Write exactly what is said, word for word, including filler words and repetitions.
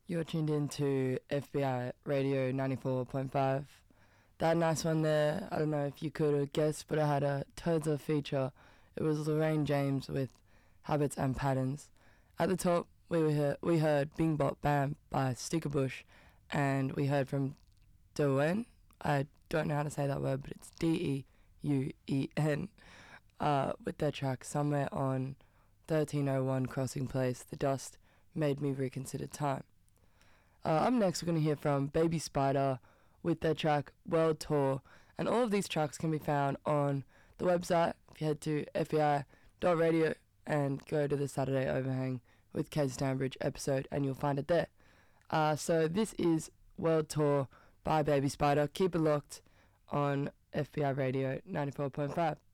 You're tuned in to F B I Radio ninety-four point five. That nice one there, I don't know if you could have guessed, but I had a Turds feature. It was Lorraine James with Habits and Patterns. At the top, we were heard, we heard Bing Bop Bam by Stickerbush, and we heard from Deuen. I don't know how to say that word, but it's D E U E N, uh, with their track Somewhere on thirteen oh one Crossing Place, The Dust Made Me Reconsider Time. Uh, up next, we're going to hear from Baby Spider with their track World Tour, and all of these tracks can be found on the website. If you head to F B I dot radio and go to the Saturday Overhang with Kate Stanbridge episode, and you'll find it there. Uh, so this is World Tour by Baby Spider. Keep it locked on F B I Radio ninety-four point five.